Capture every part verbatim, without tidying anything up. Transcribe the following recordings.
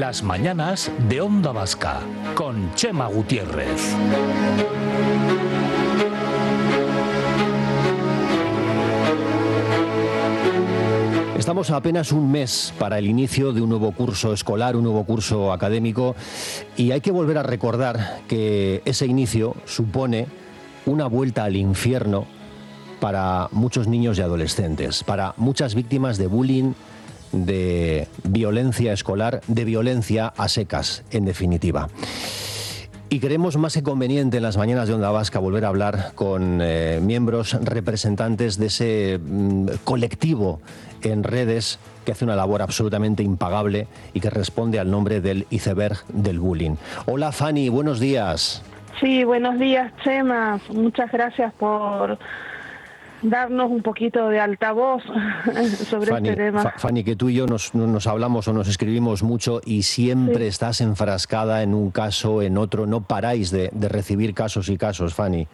Las mañanas de Onda Vasca, con Chema Gutiérrez. Estamos a apenas un mes para el inicio de un nuevo curso escolar, un nuevo curso académico, y hay que volver a recordar que ese inicio supone una vuelta al infierno para muchos niños y adolescentes, para muchas víctimas de bullying, de violencia escolar, de violencia a secas, en definitiva. Y creemos más que conveniente en las mañanas de Onda Vasca volver a hablar con eh, miembros, representantes de ese mm, colectivo en redes que hace una labor absolutamente impagable y que responde al nombre del iceberg del bullying. Hola Fanny, buenos días. Sí, buenos días Chema, muchas gracias por darnos un poquito de altavoz sobre Fanny, este tema. Fa- Fanny, que tú y yo nos, nos hablamos o nos escribimos mucho y siempre sí. Estás enfrascada en un caso, en otro, no paráis de, de recibir casos y casos, Fanny.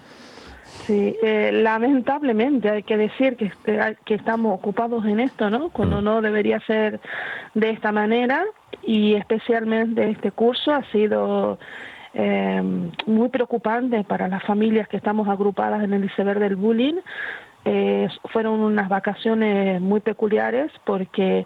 Sí, eh, lamentablemente hay que decir que, que estamos ocupados en esto, ¿no? Cuando mm. no debería ser de esta manera, y especialmente este curso ha sido eh, muy preocupante para las familias que estamos agrupadas en el iceberg del bullying. Eh, fueron unas vacaciones muy peculiares porque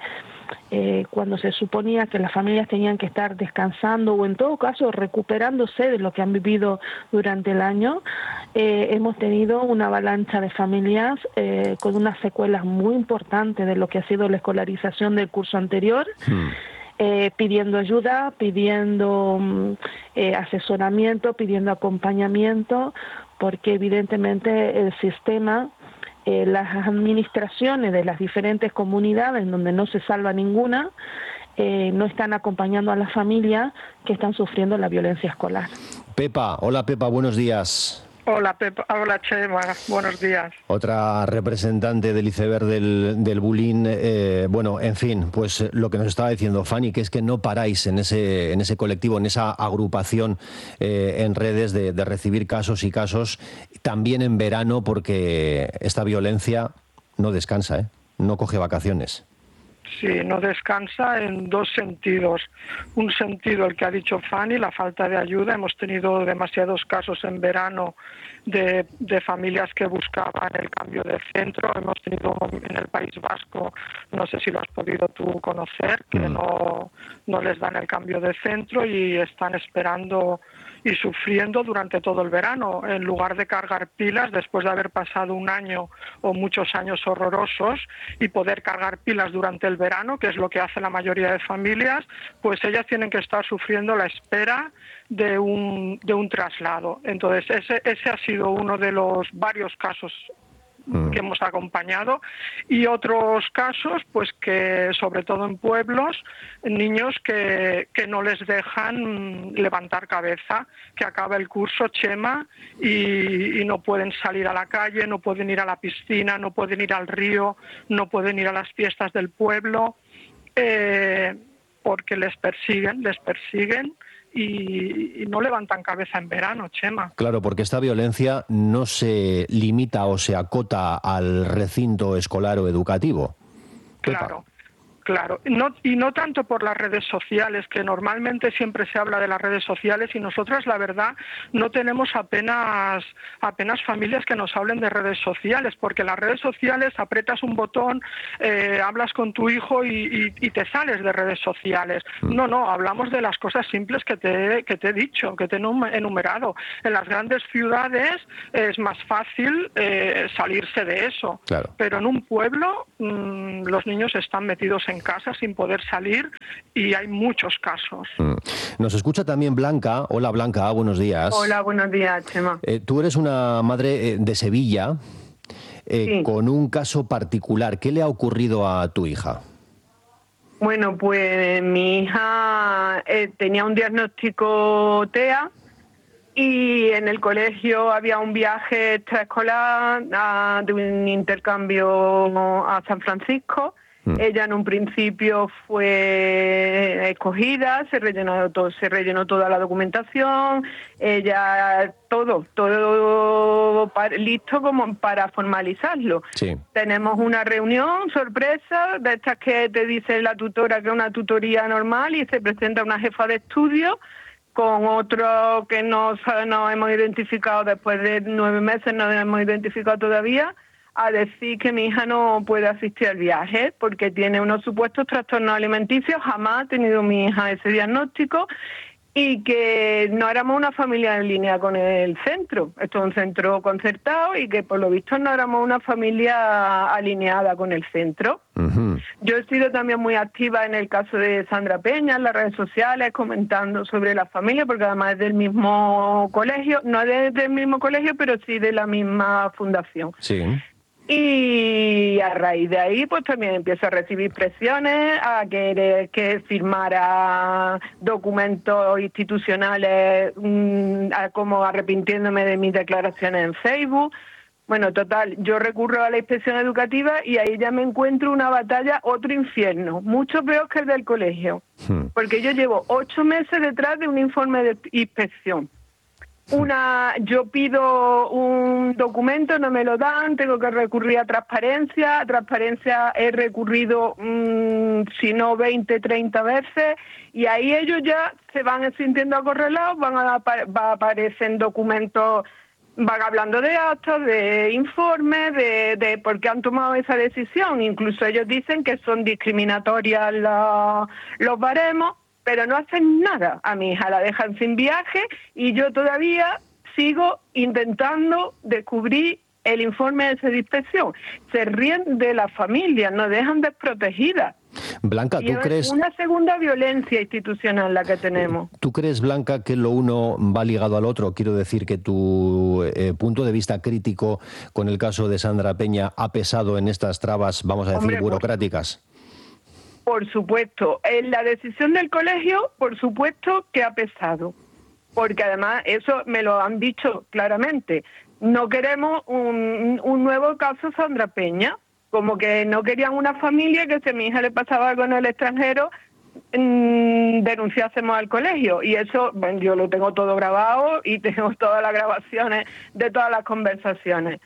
eh, cuando se suponía que las familias tenían que estar descansando o en todo caso recuperándose de lo que han vivido durante el año, eh, hemos tenido una avalancha de familias eh, con unas secuelas muy importantes de lo que ha sido la escolarización del curso anterior. Hmm. Eh, pidiendo ayuda, pidiendo eh, asesoramiento, pidiendo acompañamiento, porque evidentemente el sistema, Eh, las administraciones de las diferentes comunidades, en donde no se salva ninguna, eh, no están acompañando a las familias que están sufriendo la violencia escolar. Pepa, hola Pepa, buenos días. Hola Pepa, hola Chema, buenos días. Otra representante del iceberg del, del bullying, eh, bueno, en fin, pues lo que nos estaba diciendo Fanny, que es que no paráis en ese, en ese colectivo, en esa agrupación eh, en redes de, de recibir casos y casos, también en verano, porque esta violencia no descansa, ¿eh? No coge vacaciones. Sí, no descansa en dos sentidos. Un sentido, el que ha dicho Fanny, la falta de ayuda. Hemos tenido demasiados casos en verano de, de familias que buscaban el cambio de centro. Hemos tenido en el País Vasco, no sé si lo has podido tú conocer, que mm. no, no les dan el cambio de centro y están esperando y sufriendo durante todo el verano. En lugar de cargar pilas después de haber pasado un año o muchos años horrorosos y poder cargar pilas durante el verano, que es lo que hace la mayoría de familias, pues ellas tienen que estar sufriendo la espera de un, de un traslado. Entonces ese, ese ha sido uno de los varios casos que hemos acompañado, y otros casos pues que sobre todo en pueblos, niños que, que no les dejan levantar cabeza, que acaba el curso, Chema, y, y no pueden salir a la calle, no pueden ir a la piscina, no pueden ir al río, no pueden ir a las fiestas del pueblo, eh, porque les persiguen, les persiguen Y, y no levantan cabeza en verano, Chema. Claro, porque esta violencia no se limita o se acota al recinto escolar o educativo. Claro. Pepa. Claro, no, y no tanto por las redes sociales, que normalmente siempre se habla de las redes sociales, y nosotras, la verdad, no tenemos apenas apenas familias que nos hablen de redes sociales, porque las redes sociales apretas un botón, eh, hablas con tu hijo y, y, y te sales de redes sociales. No, no, hablamos de las cosas simples que te, que te he dicho, que te he enumerado. En las grandes ciudades es más fácil eh, salirse de eso, claro. Pero en un pueblo mmm, los niños están metidos en en casa sin poder salir, y hay muchos casos. Mm. Nos escucha también Blanca. Hola Blanca, buenos días. Hola, buenos días, Chema. Eh, tú eres una madre eh, de Sevilla eh, sí. con un caso particular. ¿Qué le ha ocurrido a tu hija? Bueno, pues mi hija eh, tenía un diagnóstico T E A, y en el colegio había un viaje extraescolar a, de un intercambio a San Francisco, Mm. Ella en un principio fue escogida, se rellenó todo, se rellenó toda la documentación, ella todo, todo para, listo como para formalizarlo. Sí. Tenemos una reunión sorpresa de estas que te dice la tutora que es una tutoría normal y se presenta una jefa de estudio con otro que no nos hemos identificado después de nueve meses, no nos hemos identificado todavía, a decir que mi hija no puede asistir al viaje porque tiene unos supuestos trastornos alimenticios, jamás ha tenido mi hija ese diagnóstico, y que no éramos una familia en línea con el centro. Esto es un centro concertado y que por lo visto no éramos una familia alineada con el centro. Uh-huh. Yo he sido también muy activa en el caso de Sandra Peña en las redes sociales comentando sobre la familia, porque además es del mismo colegio, no es del mismo colegio, pero sí de la misma fundación. Sí. Y a raíz de ahí, pues también empiezo a recibir presiones, a querer que firmara documentos institucionales, mmm, a como arrepintiéndome de mis declaraciones en Facebook. Bueno, total, yo recurro a la inspección educativa y ahí ya me encuentro una batalla, otro infierno, mucho peor que el del colegio, hmm. porque yo llevo ocho meses detrás de un informe de inspección. Una, yo pido un documento, no me lo dan, tengo que recurrir a transparencia, a transparencia he recurrido, mmm, si no veinte, treinta veces, y ahí ellos ya se van sintiendo acorralados, van a, va a aparecer documentos, van hablando de actos, de informes, de, de por qué han tomado esa decisión, incluso ellos dicen que son discriminatorias la, los baremos, pero no hacen nada. A mi hija la dejan sin viaje y yo todavía sigo intentando descubrir el informe de esa inspección. Se ríen de la familia, nos dejan desprotegidas. Blanca, ¿tú y crees...? Es una segunda violencia institucional la que tenemos. ¿Tú crees, Blanca, que lo uno va ligado al otro? Quiero decir que tu eh, punto de vista crítico con el caso de Sandra Peña ha pesado en estas trabas, vamos a decir, Hombre, burocráticas. Por supuesto, en la decisión del colegio, por supuesto que ha pesado, porque además eso me lo han dicho claramente. No queremos un, un nuevo caso Sandra Peña, como que no querían una familia que si a mi hija le pasaba algo en el extranjero, mmm, denunciásemos al colegio. Y eso, bueno, yo lo tengo todo grabado y tengo todas las grabaciones de todas las conversaciones.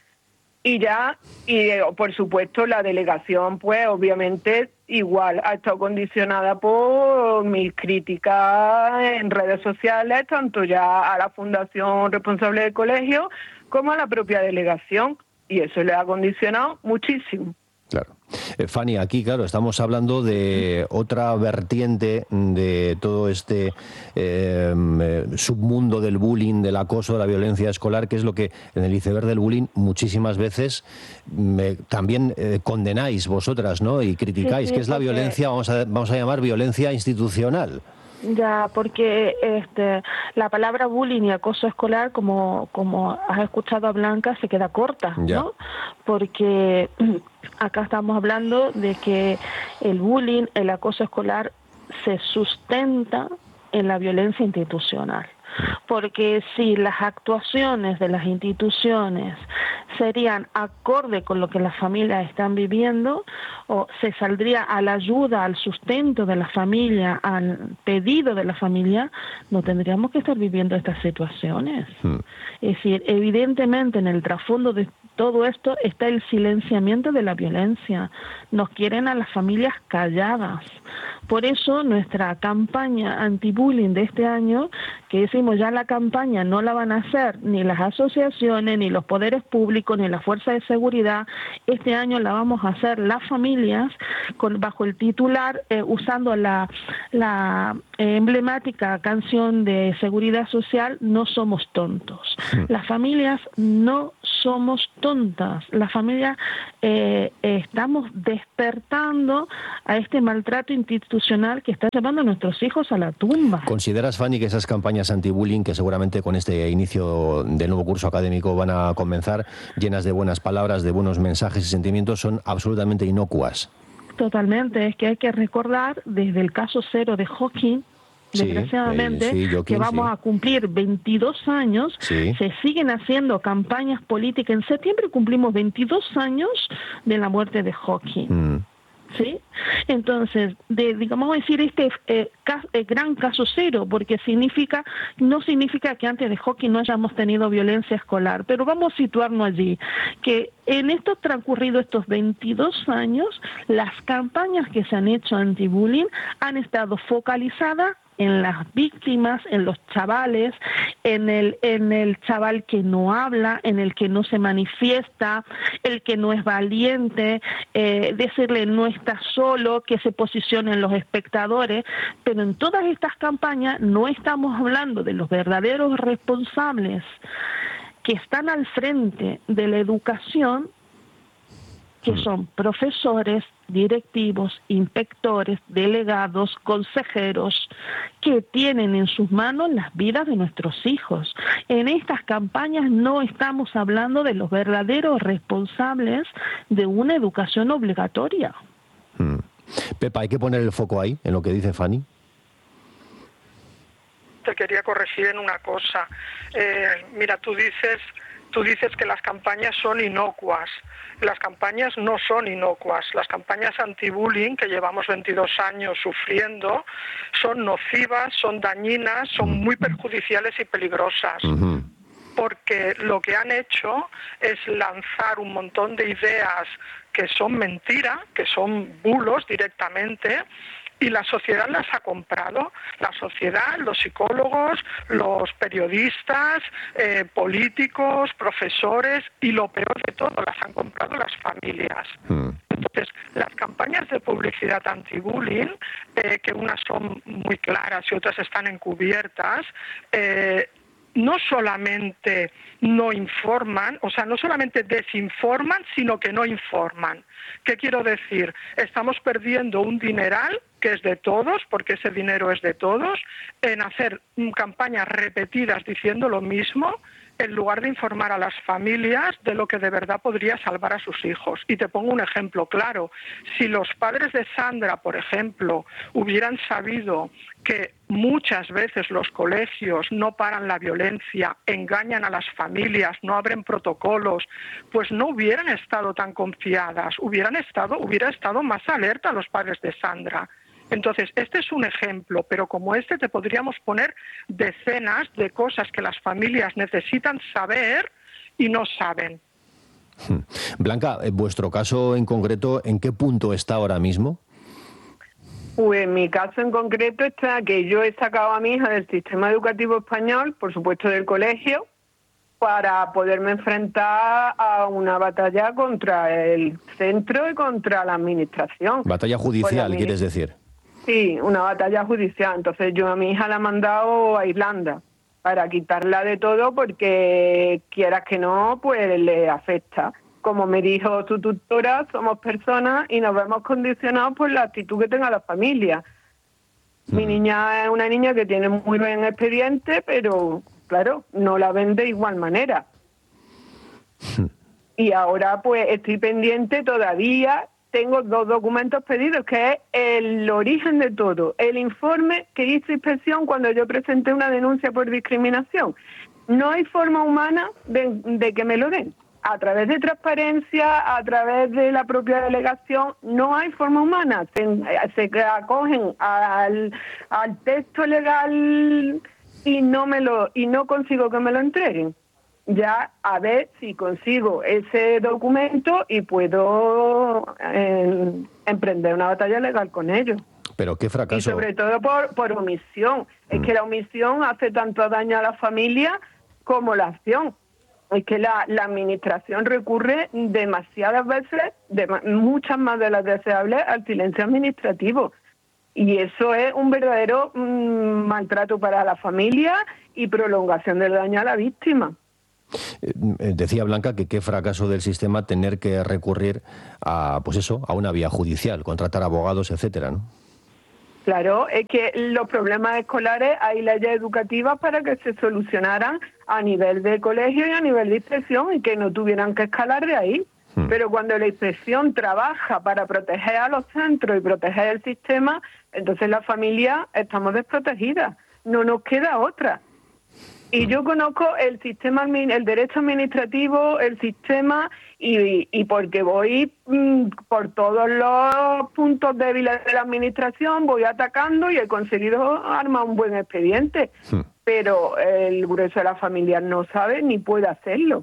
Y ya, y por supuesto la delegación, pues obviamente igual ha estado condicionada por mis críticas en redes sociales, tanto ya a la fundación responsable del colegio como a la propia delegación, y eso le ha condicionado muchísimo. Claro. Eh, Fanny, aquí, claro, estamos hablando de otra vertiente de todo este eh, submundo del bullying, del acoso, de la violencia escolar, que es lo que en el iceberg del bullying muchísimas veces eh, también eh, condenáis vosotras, ¿no? Y criticáis, sí, sí, que es la violencia, vamos a, vamos a llamar violencia institucional. Ya, porque este, la palabra bullying y acoso escolar, como, como has escuchado a Blanca, se queda corta, ya. ¿no? Porque acá estamos hablando de que el bullying, el acoso escolar, se sustenta en la violencia institucional. Porque si las actuaciones de las instituciones serían acorde con lo que las familias están viviendo, o se saldría a la ayuda, al sustento de la familia, al pedido de la familia, no tendríamos que estar viviendo estas situaciones. Hmm. Es decir, evidentemente en el trasfondo de todo esto está el silenciamiento de la violencia. Nos quieren a las familias calladas. Por eso nuestra campaña anti-bullying de este año, que decimos ya la campaña no la van a hacer ni las asociaciones, ni los poderes públicos, ni la fuerza de seguridad, este año la vamos a hacer las familias con, bajo el titular, eh, usando la, la eh, emblemática canción de Seguridad Social, No somos tontos. Sí. Las familias no somos tontas. Las familias eh, eh, estamos despertando a este maltrato institucional que está llevando a nuestros hijos a la tumba. ¿Consideras, Fanny, que esas campañas anti-bullying, que seguramente con este inicio del nuevo curso académico van a comenzar, llenas de buenas palabras, de buenos mensajes y sentimientos, son absolutamente inocuas? Totalmente. Es que hay que recordar desde el caso cero de Joaquín, desgraciadamente, sí, eh, sí, Joaquín, que vamos sí. a cumplir veintidós años, sí. se siguen haciendo campañas políticas. En septiembre cumplimos veintidós años de la muerte de Joaquín. Mm. ¿sí? Entonces, de, digamos decir, este eh, caso, eh, gran caso cero, porque significa, no significa que antes de hockey no hayamos tenido violencia escolar, pero vamos a situarnos allí, que en estos transcurridos estos veintidós años, las campañas que se han hecho anti-bullying han estado focalizadas en las víctimas, en los chavales, en el en el chaval que no habla, en el que no se manifiesta, el que no es valiente, eh, decirle no estás solo, que se posicionen los espectadores, pero en todas estas campañas no estamos hablando de los verdaderos responsables que están al frente de la educación, que son profesores, directivos, inspectores, delegados, consejeros, que tienen en sus manos las vidas de nuestros hijos. En estas campañas no estamos hablando de los verdaderos responsables de una educación obligatoria. Hmm. Pepa, hay que poner el foco ahí, en lo que dice Fanny. Te quería corregir en una cosa. Eh, mira, tú dices... Tú dices que las campañas son inocuas. Las campañas no son inocuas. Las campañas anti-bullying, que llevamos veintidós años sufriendo, son nocivas, son dañinas, son muy perjudiciales y peligrosas. Uh-huh. Porque lo que han hecho es lanzar un montón de ideas que son mentira, que son bulos directamente, y la sociedad las ha comprado. La sociedad, los psicólogos, los periodistas, eh, políticos, profesores, y lo peor de todo, las han comprado las familias. Mm. Entonces, las campañas de publicidad anti-bullying, eh, que unas son muy claras y otras están encubiertas, eh, no solamente no informan, o sea, no solamente desinforman, sino que no informan. ¿Qué quiero decir? Estamos perdiendo un dineral que es de todos, porque ese dinero es de todos, en hacer campañas repetidas diciendo lo mismo, en lugar de informar a las familias de lo que de verdad podría salvar a sus hijos. Y te pongo un ejemplo claro. Si los padres de Sandra, por ejemplo, hubieran sabido que muchas veces los colegios no paran la violencia, engañan a las familias, no abren protocolos, pues no hubieran estado tan confiadas, hubieran estado, hubiera estado más alerta los padres de Sandra. Entonces, este es un ejemplo, pero como este te podríamos poner decenas de cosas que las familias necesitan saber y no saben. Blanca, en vuestro caso en concreto, ¿en qué punto está ahora mismo? Pues en mi caso en concreto está que yo he sacado a mi hija del sistema educativo español, por supuesto del colegio, para poderme enfrentar a una batalla contra el centro y contra la administración. ¿Batalla judicial, quieres decir? Sí, una batalla judicial. Entonces yo a mi hija la he mandado a Irlanda para quitarla de todo porque, quieras que no, pues le afecta. Como me dijo su tutora, somos personas y nos vemos condicionados por la actitud que tenga la familia. Mm. Mi niña es una niña que tiene muy buen expediente, pero, claro, no la ven de igual manera. Mm. Y ahora, pues, estoy pendiente todavía. Tengo dos documentos pedidos, que es el origen de todo. El informe que hizo inspección cuando yo presenté una denuncia por discriminación. No hay forma humana de, de que me lo den. A través de transparencia, a través de la propia delegación, no hay forma humana. Se, se acogen al, al texto legal y no me lo y no consigo que me lo entreguen. Ya a ver si consigo ese documento y puedo eh, emprender una batalla legal con ellos. Pero qué fracaso. Y sobre todo por, por omisión. Mm. Es que la omisión hace tanto daño a la familia como la acción. Es que la, la administración recurre demasiadas veces, de, muchas más de las deseables, al silencio administrativo. Y eso es un verdadero mmm, maltrato para la familia y prolongación del daño a la víctima. Eh, decía Blanca que qué fracaso del sistema tener que recurrir a, pues eso, a una vía judicial, contratar abogados, etcétera, ¿no? Claro, es que los problemas escolares hay leyes educativas para que se solucionaran a nivel de colegio y a nivel de inspección y que no tuvieran que escalar de ahí. Hmm. Pero cuando la inspección trabaja para proteger a los centros y proteger el sistema, entonces las familias estamos desprotegidas. No nos queda otra. Y yo conozco el sistema, el derecho administrativo, el sistema, y, y porque voy mmm, por todos los puntos débiles de la administración, voy atacando y he conseguido armar un buen expediente. Sí. Pero el grueso de la familia no sabe ni puede hacerlo.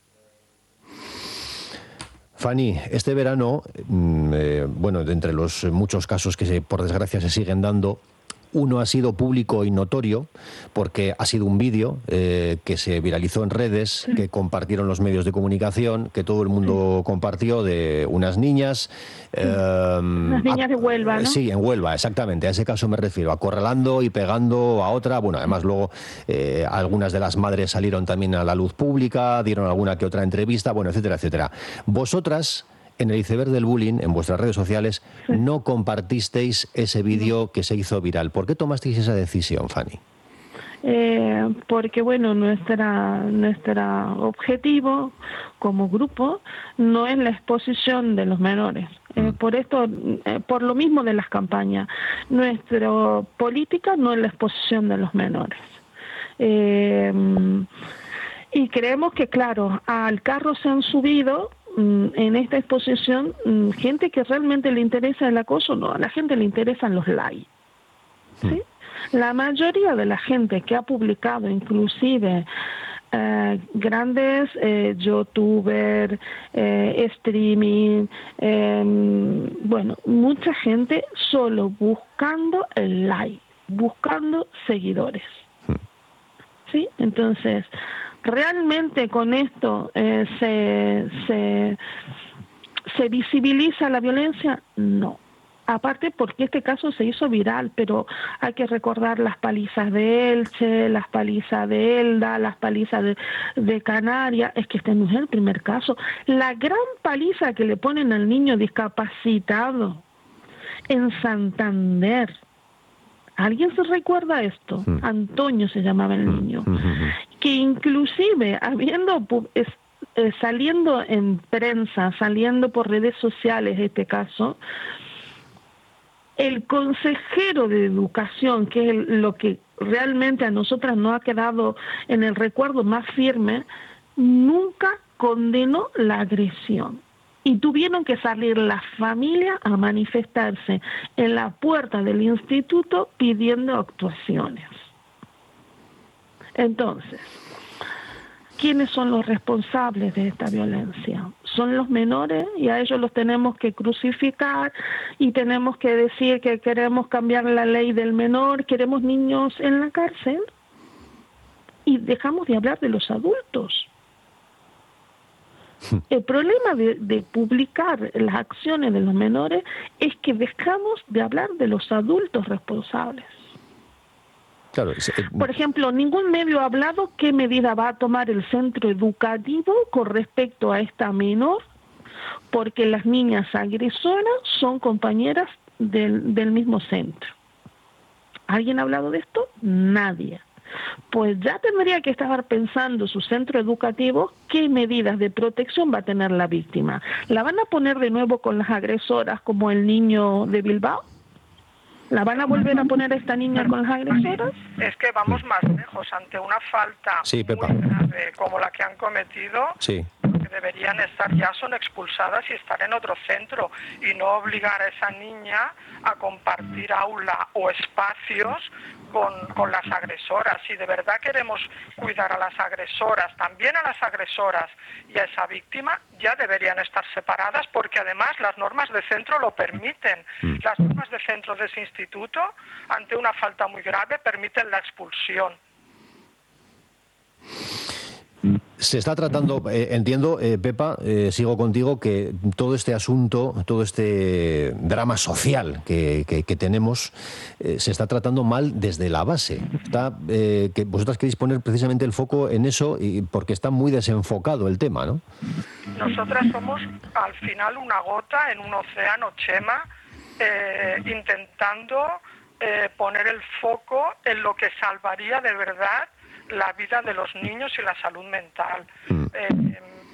Fanny, este verano, eh, bueno, de entre los muchos casos que se, por desgracia se siguen dando, uno ha sido público y notorio porque ha sido un vídeo eh, que se viralizó en redes, sí. que compartieron los medios de comunicación, que todo el mundo sí. compartió, de unas niñas. Sí. Eh, Las niñas a, de Huelva, ¿no? Sí, en Huelva, exactamente. A ese caso me refiero, acorralando y pegando a otra. Bueno, además luego eh, algunas de las madres salieron también a la luz pública, dieron alguna que otra entrevista, bueno, etcétera, etcétera. Vosotras, en el iceberg del bullying, en vuestras redes sociales, sí. no compartisteis ese vídeo que se hizo viral. ¿Por qué tomasteis esa decisión, Fanny? Eh, porque, bueno, nuestra, nuestro objetivo como grupo no es la exposición de los menores. Eh, por esto, eh, por lo mismo de las campañas, nuestra política no es la exposición de los menores. Eh, y creemos que, claro, al carro se han subido en esta exposición gente que realmente le interesa el acoso. No, a la gente le interesan los likes, ¿sí? La mayoría de la gente que ha publicado, inclusive eh, grandes eh, youtubers, eh, streaming, eh, bueno, mucha gente solo buscando el like, buscando seguidores, ¿sí? Entonces, ¿realmente con esto eh, se, se, se visibiliza la violencia? No. Aparte porque este caso se hizo viral, pero hay que recordar las palizas de Elche, las palizas de Elda, las palizas de, de Canarias. Es que este no es el primer caso. La gran paliza que le ponen al niño discapacitado en Santander. ¿Alguien se recuerda esto? Mm. Antonio se llamaba el niño. Mm-hmm. Que inclusive, habiendo es, eh, saliendo en prensa, saliendo por redes sociales este caso, el consejero de educación, que es el, lo que realmente a nosotras nos ha quedado en el recuerdo más firme, nunca condenó la agresión. Y tuvieron que salir las familias a manifestarse en la puerta del instituto pidiendo actuaciones. Entonces, ¿quiénes son los responsables de esta violencia? Son los menores y a ellos los tenemos que crucificar y tenemos que decir que queremos cambiar la ley del menor, queremos niños en la cárcel y dejamos de hablar de los adultos. El problema de, de publicar las acciones de los menores es que dejamos de hablar de los adultos responsables. Claro, es, eh, Por ejemplo, ningún medio ha hablado qué medida va a tomar el centro educativo con respecto a esta menor, porque las niñas agresoras son compañeras del, del mismo centro. ¿Alguien ha hablado de esto? Nadie. Pues ya tendría que estar pensando su centro educativo qué medidas de protección va a tener la víctima. ¿La van a poner de nuevo con las agresoras como el niño de Bilbao? ¿La van a volver a poner a esta niña con las agresoras? Es que vamos más lejos, ante una falta sí, muy grave como la que han cometido, sí. que deberían estar ya son expulsadas y estar en otro centro y no obligar a esa niña a compartir aula o espacios con, con las agresoras. Si de verdad queremos cuidar a las agresoras, también a las agresoras y a esa víctima, ya deberían estar separadas porque además las normas de centro lo permiten. Las normas de centro de ese instituto, ante una falta muy grave, permiten la expulsión. Se está tratando, eh, entiendo, eh, Pepa, eh, sigo contigo, que todo este asunto, todo este drama social que, que, que tenemos, eh, se está tratando mal desde la base. Está, eh, que vosotras queréis poner precisamente el foco en eso y porque está muy desenfocado el tema, ¿no? Nosotras somos, al final, una gota en un océano, Chema, eh, intentando eh, poner el foco en lo que salvaría de verdad la vida de los niños y la salud mental. Mm. Eh,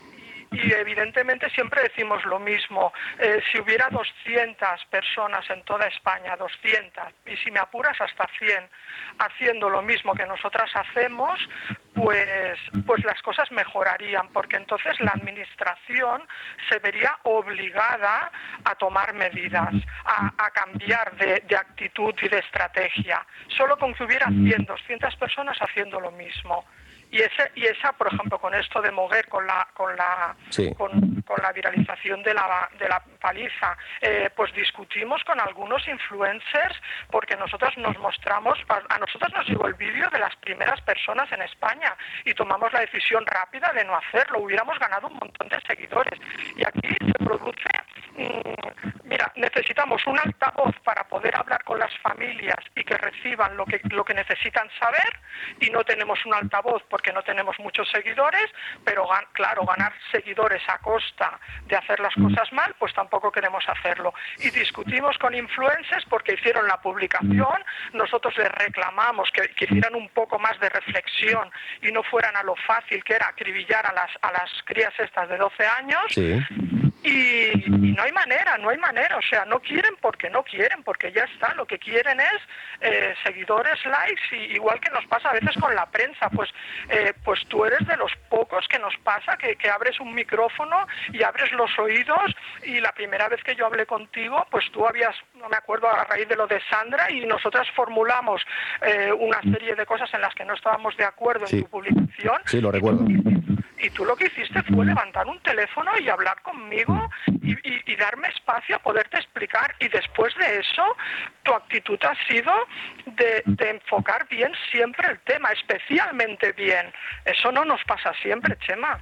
y evidentemente siempre decimos lo mismo. Eh, si hubiera doscientas personas en toda España, doscientas, y si me apuras hasta cien, haciendo lo mismo que nosotras hacemos, pues, pues las cosas mejorarían, porque entonces la administración se vería obligada a tomar medidas, a, a cambiar de, de actitud y de estrategia, solo con que hubiera cien, doscientas personas haciendo lo mismo. Y ese y esa, por ejemplo, con esto de Moguer, con la con la sí. con, con la viralización de la de la paliza, eh, pues discutimos con algunos influencers, porque nosotros nos mostramos, a, a nosotros nos llegó el vídeo de las primeras personas en España y tomamos la decisión rápida de no hacerlo. Hubiéramos ganado un montón de seguidores. Y aquí se produce, mmm, mira, necesitamos un altavoz para poder hablar con las familias y que reciban lo que lo que necesitan saber, y no tenemos un altavoz porque no tenemos muchos seguidores, pero claro, ganar seguidores a costa de hacer las cosas mal, pues tampoco queremos hacerlo. Y discutimos con influencers porque hicieron la publicación, nosotros les reclamamos que, que hicieran un poco más de reflexión y no fueran a lo fácil que era acribillar a las, a las crías estas de doce años. Sí. Y, y no hay manera, no hay manera, o sea, no quieren porque no quieren, porque ya está, lo que quieren es eh, seguidores, likes, y igual que nos pasa a veces con la prensa, pues eh, pues tú eres de los pocos que nos pasa, que, que abres un micrófono y abres los oídos, y la primera vez que yo hablé contigo, pues tú habías, no me acuerdo, a raíz de lo de Sandra, y nosotras formulamos eh, una serie de cosas en las que no estábamos de acuerdo sí. en tu publicación. Sí, lo recuerdo. Y tú lo que hiciste fue levantar un teléfono y hablar conmigo y, y, y darme espacio a poderte explicar. Y después de eso, tu actitud ha sido de, de enfocar bien siempre el tema, especialmente bien. Eso no nos pasa siempre, Chema.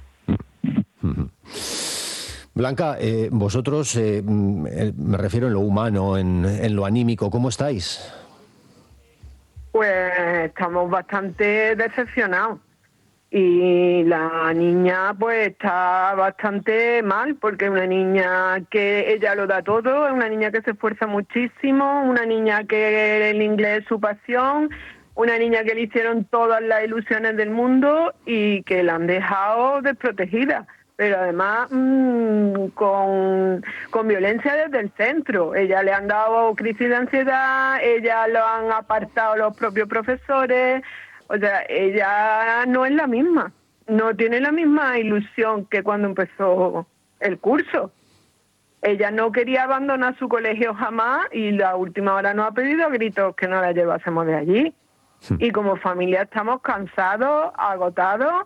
Blanca, eh, vosotros, eh, me refiero en lo humano, en, en lo anímico, ¿cómo estáis? Pues estamos bastante decepcionados. Y la niña pues está bastante mal, porque es una niña que ella lo da todo, es una niña que se esfuerza muchísimo, una niña que el inglés es su pasión, una niña que le hicieron todas las ilusiones del mundo y que la han dejado desprotegida. Pero además mmm, con, con violencia desde el centro. Ella le han dado crisis de ansiedad, ella lo han apartado los propios profesores. O sea, ella no es la misma, no tiene la misma ilusión que cuando empezó el curso. Ella no quería abandonar su colegio jamás, y la última hora nos ha pedido a gritos que no la llevásemos de allí. Sí. Y como familia estamos cansados, agotados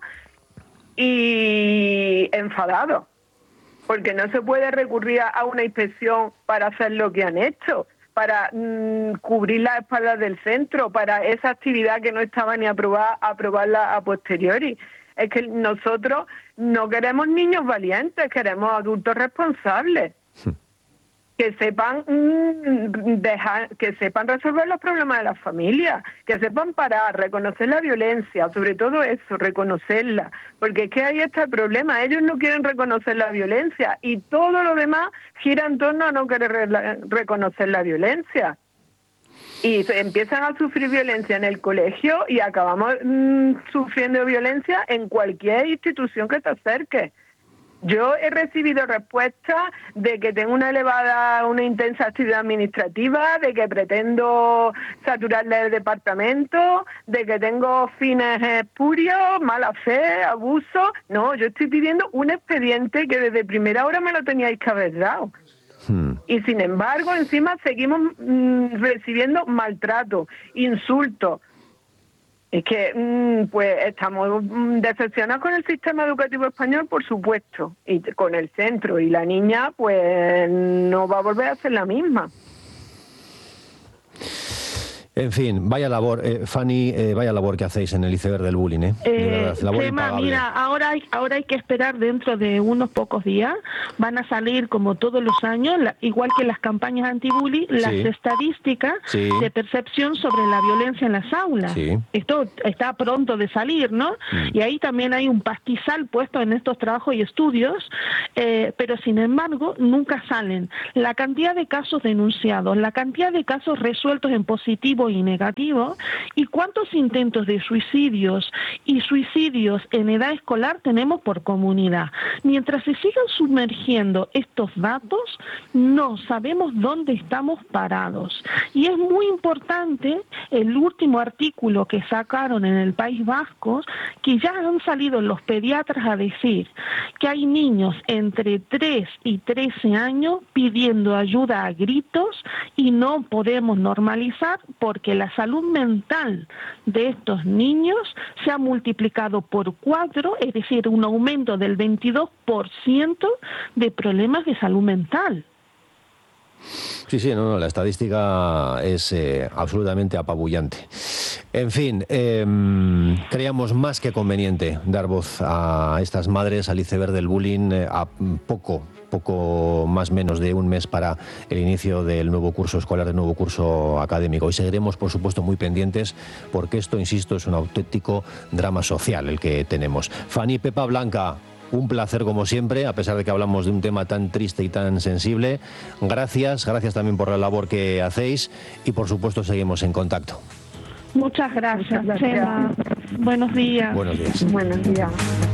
y enfadados, porque no se puede recurrir a una inspección para hacer lo que han hecho, para mmm, cubrir las espaldas del centro, para esa actividad que no estaba ni aprobada, aprobarla a posteriori. Es que nosotros no queremos niños valientes, queremos adultos responsables, sí. que sepan mmm, dejar, que sepan resolver los problemas de las familias, que sepan parar, reconocer la violencia, sobre todo eso, reconocerla, porque es que ahí está el problema. Ellos no quieren reconocer la violencia y todo lo demás gira en torno a no querer re- reconocer la violencia. Y se empiezan a sufrir violencia en el colegio y acabamos mmm, sufriendo violencia en cualquier institución que te acerque. Yo he recibido respuestas de que tengo una elevada, una intensa actividad administrativa, de que pretendo saturarle el departamento, de que tengo fines espurios, mala fe, abuso. No, yo estoy pidiendo un expediente que desde primera hora me lo teníais que haber dado. Hmm. Y sin embargo, encima seguimos mmm, recibiendo maltrato, insultos. Es que mmm, pues estamos mmm, decepcionados con el sistema educativo español, por supuesto, y con el centro, y la niña pues no va a volver a ser la misma. En fin, vaya labor, eh, Fanny, eh, vaya labor que hacéis en el iceberg del bullying, ¿eh? eh de verdad, labor Chema, impagable. Mira, ahora hay, ahora hay que esperar dentro de unos pocos días. Van a salir, como todos los años, la, igual que las campañas anti-bullying, las sí. estadísticas sí. de percepción sobre la violencia en las aulas. Sí. Esto está pronto de salir, ¿no? Mm. Y ahí también hay un pastizal puesto en estos trabajos y estudios, eh, pero sin embargo nunca salen la cantidad de casos denunciados, la cantidad de casos resueltos en positivo positivo y negativo, y cuántos intentos de suicidios y suicidios en edad escolar tenemos por comunidad. Mientras se sigan sumergiendo estos datos, no sabemos dónde estamos parados. Y es muy importante el último artículo que sacaron en el País Vasco, que ya han salido los pediatras a decir que hay niños entre tres y trece años pidiendo ayuda a gritos y no podemos normalizar porque la salud mental de estos niños se ha multiplicado por cuatro, es decir, un aumento del veintidós por ciento de problemas de salud mental. Sí, sí, no, no, la estadística es eh, absolutamente apabullante. En fin, eh, creíamos más que conveniente dar voz a estas madres, al iceberg del bullying, eh, a poco, poco más menos de un mes para el inicio del nuevo curso escolar, del nuevo curso académico. Y seguiremos, por supuesto, muy pendientes, porque esto, insisto, es un auténtico drama social el que tenemos. Fanny, Pepa, Blanca, un placer como siempre, a pesar de que hablamos de un tema tan triste y tan sensible. Gracias, gracias también por la labor que hacéis y por supuesto seguimos en contacto. Muchas gracias, Muchas gracias. Chema. Buenos días. Buenos días. Buenos días.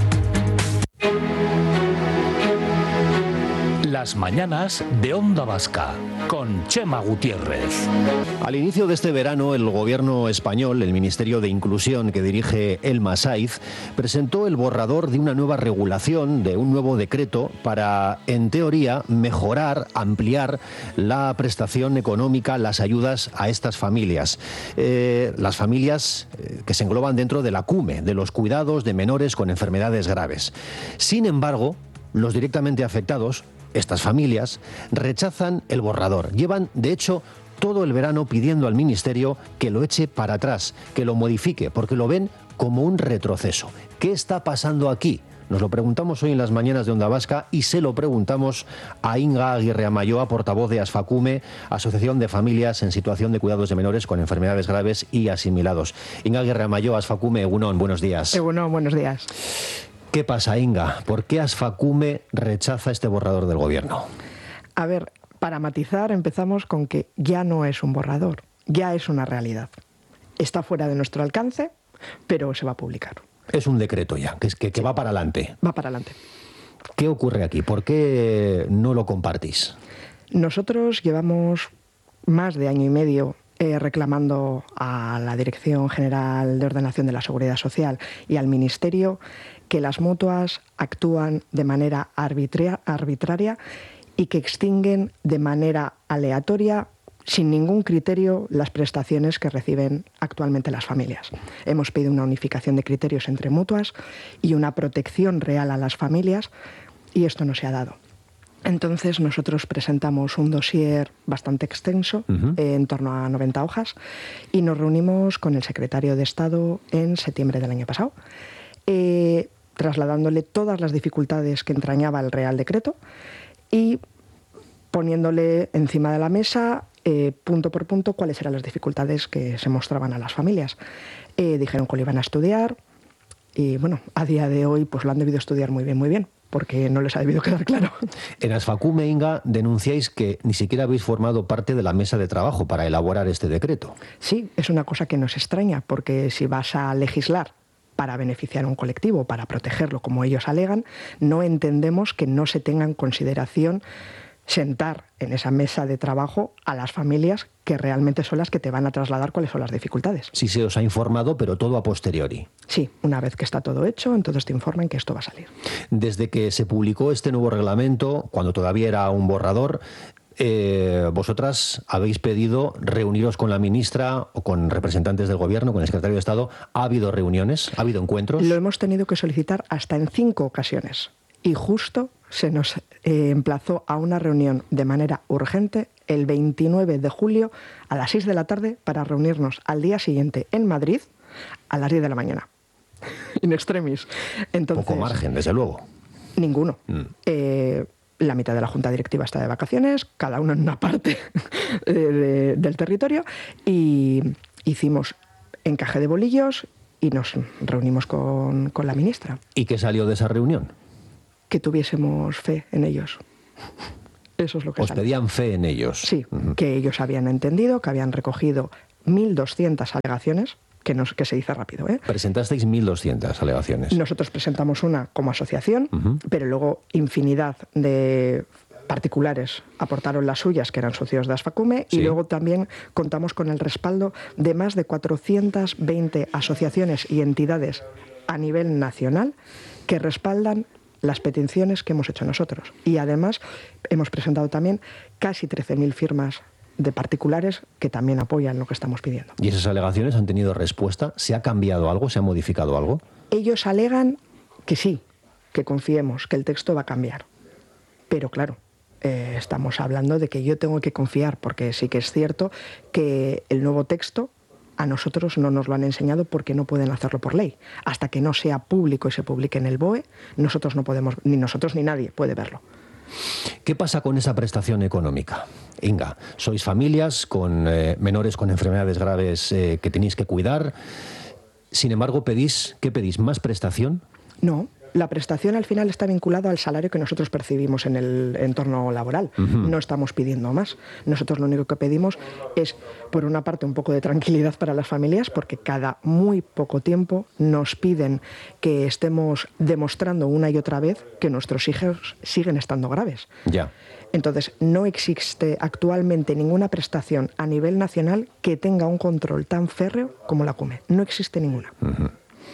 Las mañanas de Onda Vasca con Chema Gutiérrez. Al inicio de este verano, el gobierno español, el Ministerio de Inclusión que dirige Elma Saiz, presentó el borrador de una nueva regulación, de un nuevo decreto para, en teoría, mejorar, ampliar la prestación económica, las ayudas a estas familias. Eh, las familias eh, que se engloban dentro de la CUME, de los cuidados de menores con enfermedades graves. Sin embargo, los directamente afectados, estas familias, rechazan el borrador. Llevan, de hecho, todo el verano pidiendo al Ministerio que lo eche para atrás, que lo modifique, porque lo ven como un retroceso. ¿Qué está pasando aquí? Nos lo preguntamos hoy en las mañanas de Onda Vasca y se lo preguntamos a Inga Aguirre Amayoa, portavoz de ASFACUME, Asociación de Familias en Situación de Cuidados de Menores con Enfermedades Graves y Asimilados. Inga Aguirre Amayoa, ASFACUME, Egunon, buenos días. Egunon, buenos días. ¿Qué pasa, Inga? ¿Por qué ASFACUME rechaza este borrador del gobierno? A ver, para matizar, empezamos con que ya no es un borrador, ya es una realidad. Está fuera de nuestro alcance, pero se va a publicar. Es un decreto ya, que, es que, que va para adelante. Va para adelante. ¿Qué ocurre aquí? ¿Por qué no lo compartís? Nosotros llevamos más de año y medio eh, reclamando a la Dirección General de Ordenación de la Seguridad Social y al Ministerio que las mutuas actúan de manera arbitria, arbitraria y que extinguen de manera aleatoria, sin ningún criterio, las prestaciones que reciben actualmente las familias. Hemos pedido una unificación de criterios entre mutuas y una protección real a las familias, y esto no se ha dado. Entonces nosotros presentamos un dossier bastante extenso, uh-huh. eh, en torno a noventa hojas, y nos reunimos con el secretario de Estado en septiembre del año pasado, eh, trasladándole todas las dificultades que entrañaba el Real Decreto y poniéndole encima de la mesa, eh, punto por punto, cuáles eran las dificultades que se mostraban a las familias. Eh, dijeron que lo iban a estudiar y, bueno, a día de hoy pues lo han debido estudiar muy bien, muy bien, porque no les ha debido quedar claro. En ASFACUME, Inga, denunciáis que ni siquiera habéis formado parte de la mesa de trabajo para elaborar este decreto. Sí, es una cosa que nos extraña, porque si vas a legislar para beneficiar a un colectivo, para protegerlo, como ellos alegan, no entendemos que no se tenga en consideración sentar en esa mesa de trabajo a las familias que realmente son las que te van a trasladar cuáles son las dificultades. Sí se os ha informado, pero todo a posteriori. Sí, una vez que está todo hecho, entonces te informan que esto va a salir. Desde que se publicó este nuevo reglamento, cuando todavía era un borrador, Eh, vosotras habéis pedido reuniros con la ministra o con representantes del gobierno, con el secretario de Estado. ¿Ha habido reuniones? ¿Ha habido encuentros? Lo hemos tenido que solicitar hasta en cinco ocasiones. Y justo se nos eh, emplazó a una reunión de manera urgente el veintinueve de julio a las seis de la tarde para reunirnos al día siguiente en Madrid a las diez de la mañana. In extremis. Entonces, poco margen, desde luego. Ninguno. Mm. Eh, La mitad de la Junta Directiva está de vacaciones, cada uno en una parte de, de, del territorio, y hicimos encaje de bolillos y nos reunimos con, con la ministra. ¿Y qué salió de esa reunión? Que tuviésemos fe en ellos. Eso es lo que Os salió. pedían fe en ellos. Sí, uh-huh. Que ellos habían entendido, que habían recogido mil doscientas alegaciones, que, nos, que se dice rápido. ¿eh? Presentasteis mil doscientas alegaciones. Nosotros presentamos una como asociación, uh-huh. pero luego infinidad de particulares aportaron las suyas, que eran socios de Asfacume, sí. y luego también contamos con el respaldo de más de cuatrocientas veinte asociaciones y entidades a nivel nacional que respaldan las peticiones que hemos hecho nosotros. Y además hemos presentado también casi trece mil firmas de particulares que también apoyan lo que estamos pidiendo. ¿Y esas alegaciones han tenido respuesta? ¿Se ha cambiado algo? ¿Se ha modificado algo? Ellos alegan que sí, que confiemos, que el texto va a cambiar. Pero claro, eh, estamos hablando de que yo tengo que confiar, porque sí que es cierto que el nuevo texto a nosotros no nos lo han enseñado porque no pueden hacerlo por ley. Hasta que no sea público y se publique en el B O E, nosotros no podemos, ni nosotros ni nadie puede verlo. ¿Qué pasa con esa prestación económica? Inga, sois familias con eh, menores con enfermedades graves eh, que tenéis que cuidar. Sin embargo, pedís, ¿qué pedís? ¿Más prestación? No. La prestación al final está vinculada al salario que nosotros percibimos en el entorno laboral. Uh-huh. No estamos pidiendo más. Nosotros lo único que pedimos es, por una parte, un poco de tranquilidad para las familias, porque cada muy poco tiempo nos piden que estemos demostrando una y otra vez que nuestros hijos siguen estando graves. Ya. Entonces, no existe actualmente ninguna prestación a nivel nacional que tenga un control tan férreo como la CUME. No existe ninguna. Uh-huh.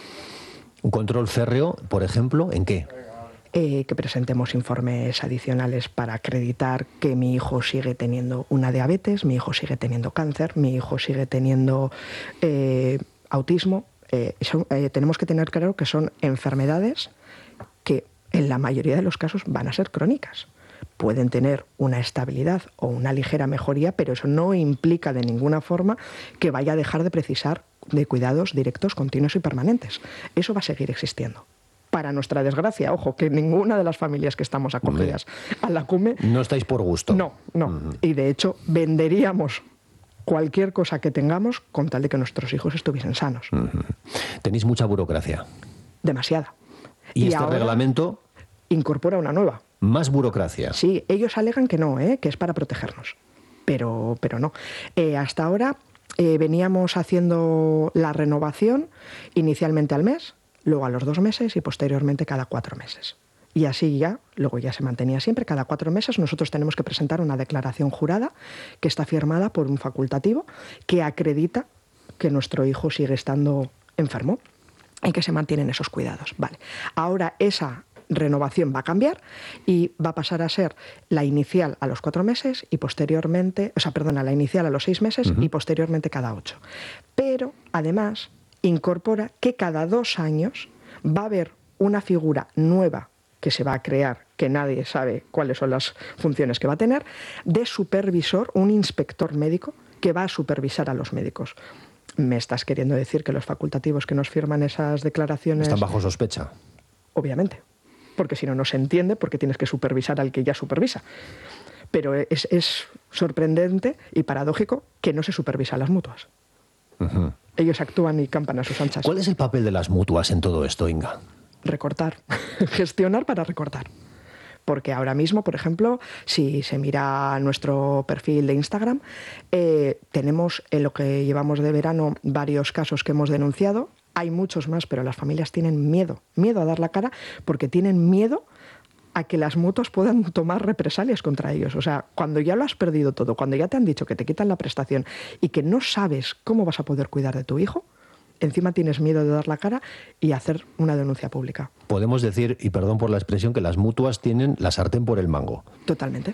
¿Un control férreo, por ejemplo, en qué? Eh, que presentemos informes adicionales para acreditar que mi hijo sigue teniendo una diabetes, mi hijo sigue teniendo cáncer, mi hijo sigue teniendo eh, autismo. Eh, son, eh, tenemos que tener claro que son enfermedades que en la mayoría de los casos van a ser crónicas. Pueden tener una estabilidad o una ligera mejoría, pero eso no implica de ninguna forma que vaya a dejar de precisar de cuidados directos, continuos y permanentes. Eso va a seguir existiendo. Para nuestra desgracia, ojo, que ninguna de las familias que estamos acogidas a la CUME... No estáis por gusto. No, no. Uh-huh. Y de hecho, venderíamos cualquier cosa que tengamos con tal de que nuestros hijos estuviesen sanos. Uh-huh. ¿Tenéis mucha burocracia? Demasiada. ¿Y, y este reglamento...? Incorpora una nueva. ¿Más burocracia? Sí, ellos alegan que no, ¿eh? que es para protegernos. Pero, pero no. Eh, hasta ahora eh, veníamos haciendo la renovación inicialmente al mes, luego a los dos meses y posteriormente cada cuatro meses. Y así ya, luego ya se mantenía siempre, cada cuatro meses nosotros tenemos que presentar una declaración jurada que está firmada por un facultativo que acredita que nuestro hijo sigue estando enfermo y que se mantienen esos cuidados. Vale. Ahora esa renovación va a cambiar y va a pasar a ser la inicial a los cuatro meses y posteriormente, o sea, perdona, la inicial a los seis meses uh-huh. y posteriormente cada ocho. Pero, además, incorpora que cada dos años va a haber una figura nueva que se va a crear, que nadie sabe cuáles son las funciones que va a tener, de supervisor, un inspector médico que va a supervisar a los médicos. ¿Me estás queriendo decir que los facultativos que nos firman esas declaraciones... están bajo sospecha? Obviamente. Porque si no, no se entiende porque tienes que supervisar al que ya supervisa. Pero es, es sorprendente y paradójico que no se supervisa a las mutuas. Uh-huh. Ellos actúan y campan a sus anchas. ¿Cuál es el papel de las mutuas en todo esto, Inga? Recortar. Gestionar para recortar. Porque ahora mismo, por ejemplo, si se mira nuestro perfil de Instagram, eh, tenemos en lo que llevamos de verano varios casos que hemos denunciado. Hay muchos más, pero las familias tienen miedo, miedo a dar la cara porque tienen miedo a que las mutuas puedan tomar represalias contra ellos. O sea, cuando ya lo has perdido todo, cuando ya te han dicho que te quitan la prestación y que no sabes cómo vas a poder cuidar de tu hijo, encima tienes miedo de dar la cara y hacer una denuncia pública. Podemos decir, y perdón por la expresión, que las mutuas tienen la sartén por el mango. Totalmente.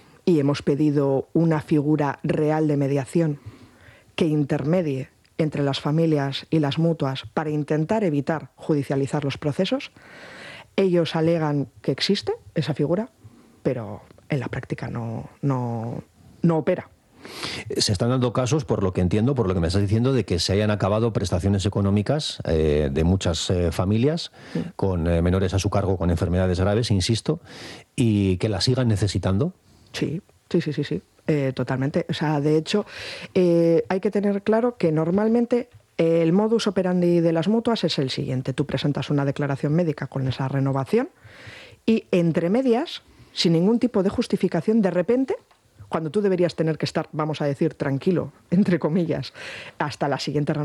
Y hemos pedido una figura real de mediación que intermedie entre las familias y las mutuas para intentar evitar judicializar los procesos. Ellos alegan que existe esa figura, pero en la práctica no, no, no opera. Se están dando casos, por lo que entiendo, por lo que me estás diciendo, de que se hayan acabado prestaciones económicas eh, de muchas eh, familias sí. con eh, menores a su cargo con enfermedades graves, insisto, y que las sigan necesitando. Sí, sí, sí, sí, sí. Eh, totalmente. O sea, de hecho, eh, hay que tener claro que normalmente eh, el modus operandi de las mutuas es el siguiente. Tú presentas una declaración médica con esa renovación y entre medias, sin ningún tipo de justificación, de repente, cuando tú deberías tener que estar, vamos a decir, tranquilo, entre comillas, hasta la siguiente